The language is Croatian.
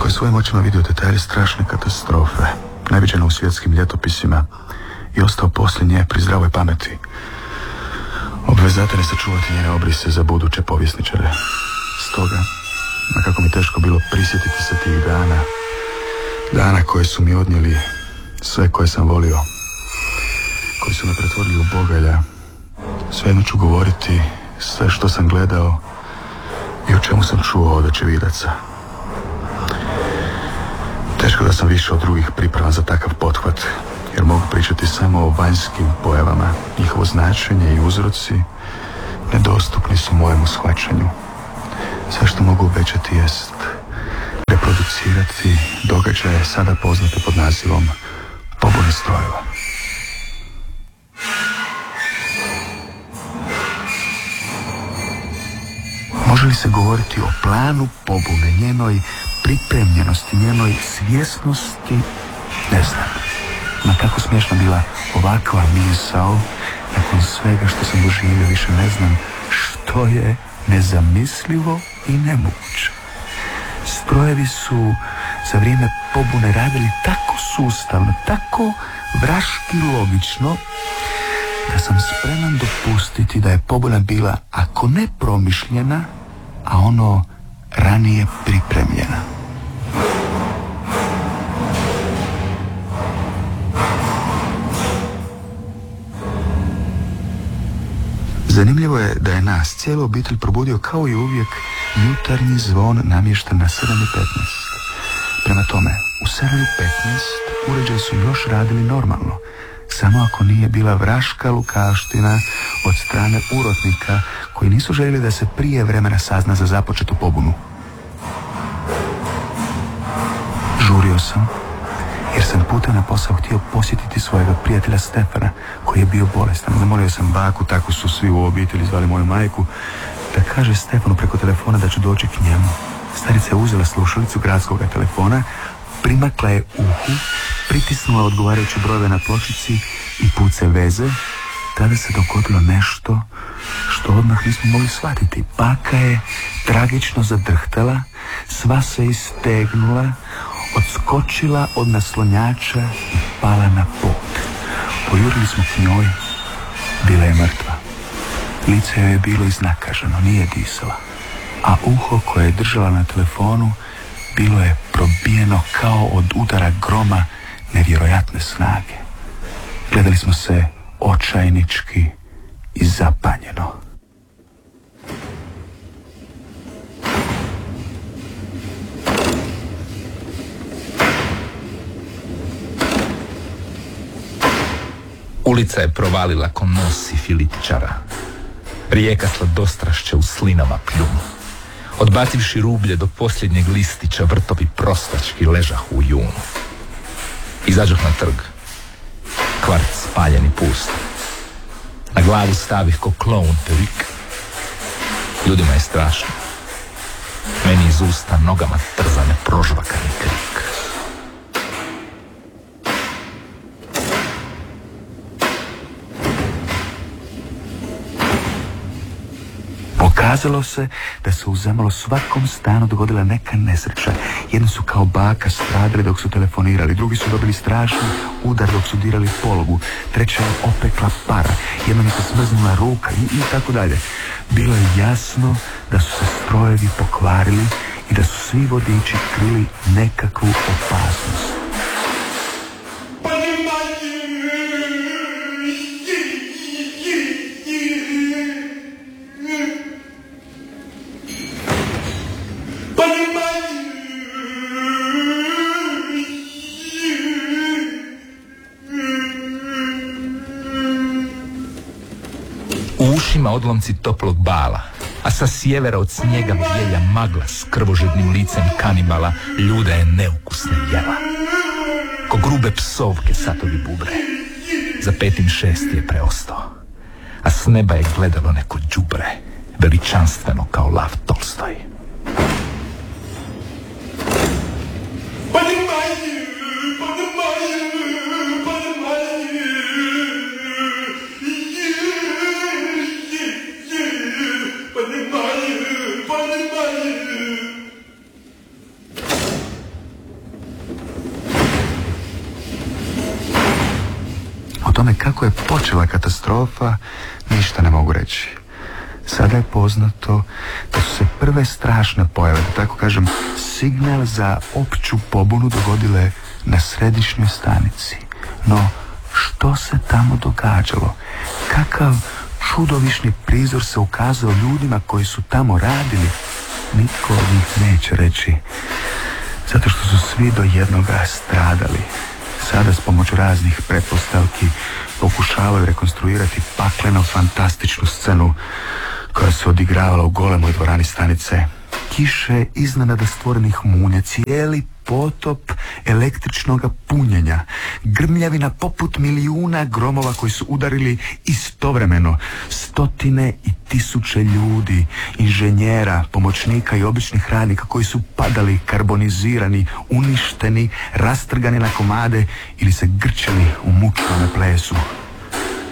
koji svojim očima vidio detalje strašne katastrofe, neviđeno u svjetskim ljetopisima, i ostao poslije nje pri zdravoj pameti. Obvezatan je sačuvati njene obrise za buduće povjesničare. Stoga, a kako mi teško bilo prisjetiti se tih dana koje su mi odnijeli sve koje sam volio, koji su me pretvorili u bogalja, svejedno ću govoriti sve što sam gledao i o čemu sam čuo od očevidaca. Teško da sam više od drugih pripravan za takav pothvat, jer mogu pričati samo o vanjskim pojavama. Njihovo značenje i uzroci nedostupni su mojemu shvaćanju. Sve što mogu obećati jest reproducirati događaje sada poznate pod nazivom pobune strojeva. Može li se govoriti o planu pobune, njenoj pripremljenosti, njenoj svjesnosti? Ne znam. Ma kako smiješna bila ovakva misao, nakon svega što sam doživio više ne znam što je nezamislivo i nemoguće. Strojevi su za vrijeme pobune radili tako sustavno, tako vraški logično, da sam spreman dopustiti da je pobuna bila, ako ne promišljena, a ono ranije pripremljena. Zanimljivo je da je nas cijelu obitelj probudio kao i uvijek jutarnji zvon namješten na 7:15. Prema tome, u 7:15 uređaji su još radili normalno, samo ako nije bila vraška lukaština od strane urotnika koji nisu željeli da se prije vremena sazna za započetu pobunu. Žurio sam, jer sam putem na posao htio posjetiti svojega prijatelja Stefana, koji je bio bolestan. Zamolio sam baku, tako su svi u obitelji zvali moju majku, da kaže Stefanu preko telefona da ću doći k njemu. Starica je uzela slušalicu gradskog telefona, primakla je uhu, pritisnula odgovarajuće brojeve na pločici i puce veze. Tada se dogodilo nešto što odmah nismo mogli shvatiti. Baka je tragično zadrhtala, sva se istegnula, odskočila od naslonjača i pala na pod. Pojurili smo k njoj, bila je mrtva. Lice joj je bilo iznakaženo, nije disala, a uho koje je držala na telefonu bilo je probijeno kao od udara groma nevjerojatne snage. Gledali smo se očajnički i zapanjeno. Ulica je provalila ko nosi filitičara. Rijeka sladostrašće u slinama pljunu. Odbacivši rublje do posljednjeg listića, vrtovi prostački ležahu u junu. Izađoh na trg. Kvart spaljen i pust. Na glavu stavih ko kloun perik. Ljudima je strašno. Meni iz usta nogama trza neprožvakani krik. Pokazalo se da se u zamalo svakom stanu dogodila neka nesreća. Jedni su kao baka stradali dok su telefonirali, drugi su dobili strašni udar dok su dirali pologu, treća je opekla para, jednom je se smrznula ruka i tako dalje. Bilo je jasno da su se strojevi pokvarili i da su svi vodiči krili nekakvu opasnost. Ima odlomci toplog bala, a sa sjevera od snijega bijelja magla s krvožednim licem kanibala ljude je neukusne jela. Ko grube psovke satovi bubre. Za 5:06 je preostao, a s neba je gledalo neko đubre, veličanstveno kao Lav Tolstoj. tome kako je počela katastrofa ništa ne mogu reći. Sada je poznato da su se prve strašne pojave, da tako kažem, signal za opću pobunu dogodile na središnjoj stanici. No, što se tamo događalo? Kakav čudovišni prizor se ukazao ljudima koji su tamo radili? Nitko od njih neće reći, zato što su svi do jednoga stradali. Sada s pomoću raznih pretpostavki pokušavaju rekonstruirati pakleno fantastičnu scenu koja se odigravala u golemoj dvorani stanice. Kiše iznenada stvorenih munja, cijeli potop električnog punjenja, grmljavina poput milijuna gromova koji su udarili istovremeno, stotine i tisuće ljudi, inženjera, pomoćnika i običnih radnika koji su padali karbonizirani, uništeni, rastrgani na komade ili se grčeli u mučnome plesu.